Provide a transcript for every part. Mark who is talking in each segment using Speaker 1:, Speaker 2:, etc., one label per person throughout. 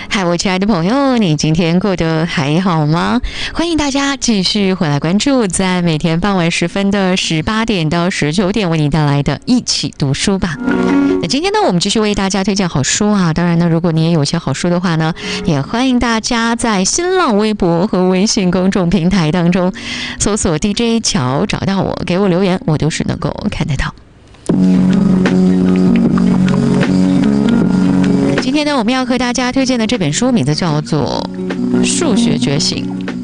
Speaker 1: 嗨，我亲爱的朋友，你今天过得还好吗？欢迎大家继续回来关注，在每天傍晚时分的18点到19点为你带来的一起读书吧。那今天呢，我们继续为大家推荐好书啊。当然呢，如果你也有些好书的话呢，也欢迎大家在新浪微博和微信公众平台当中搜索 DJ 乔，找到我，给我留言，我都是能够看得到。今天呢，我们要和大家推荐的这本书名字叫做《数学觉醒》。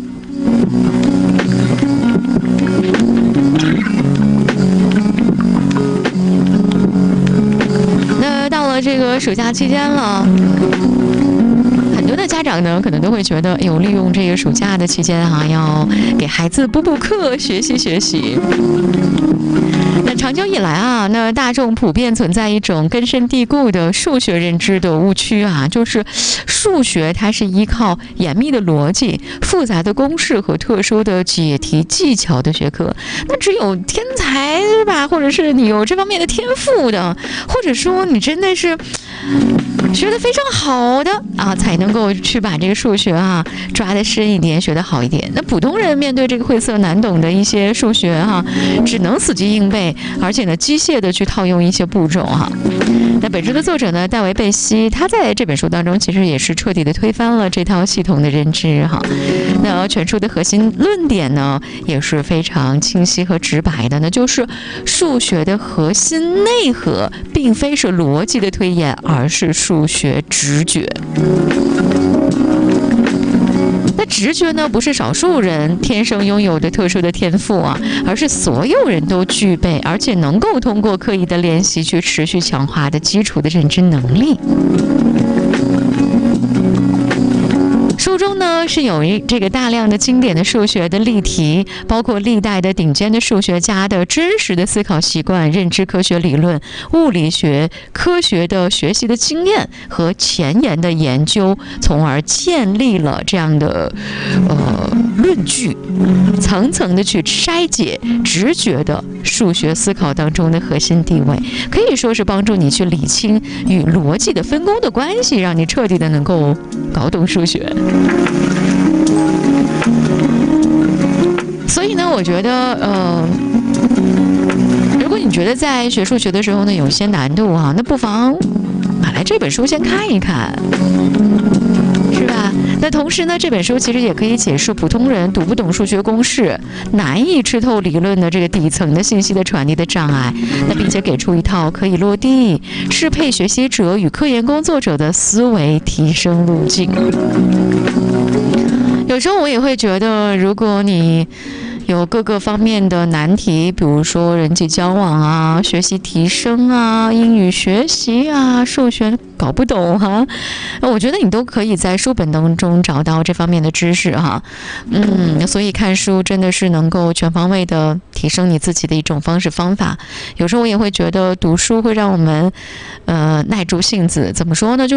Speaker 1: 那到了这个暑假期间了，很多的家长呢，可能都会觉得，利用这个暑假的期间要给孩子补课，学习。那长久以来啊，那大众普遍存在一种根深蒂固的数学认知的误区啊，就是数学它是依靠严密的逻辑、复杂的公式和特殊的解题技巧的学科。那只有天才是吧，或者是你有这方面的天赋的，或者说你真的是学得非常好的啊，才能够去把这个数学抓得深一点，学得好一点。那普通人面对这个晦涩难懂的一些数学只能死记硬背，而且呢机械的去套用一些步骤那本书的作者呢，戴维·贝西，他在这本书当中其实也是彻底的推翻了这套系统的认知那全书的核心论点呢，也是非常清晰和直白的，那就是数学的核心内核并非是逻辑的推演，而是数学直觉。那直觉呢，不是少数人天生拥有的特殊的天赋而是所有人都具备，而且能够通过刻意的练习去持续强化的基础的认知能力。书中呢是有这个大量的经典的数学的例题，包括历代的顶尖的数学家的真实的思考习惯、认知科学理论、物理学科学的学习的经验和前沿的研究，从而建立了这样的论据，层层的去筛解直觉的数学思考当中的核心地位，可以说是帮助你去理清与逻辑的分工的关系，让你彻底的能够搞懂数学。所以呢，我觉得如果你觉得在学数学的时候呢有些难度那不妨买来这本书先看一看，是吧？那同时呢，这本书其实也可以解释普通人读不懂数学公式、难以吃透理论的这个底层的信息的传递的障碍，那并且给出一套可以落地、适配学习者与科研工作者的思维提升路径。有时候我也会觉得，如果你有各个方面的难题，比如说人际交往学习提升英语学习数学搞不懂我觉得你都可以在书本当中找到这方面的知识所以看书真的是能够全方位的提升你自己的一种方式方法。有时候我也会觉得读书会让我们耐住性子，怎么说呢？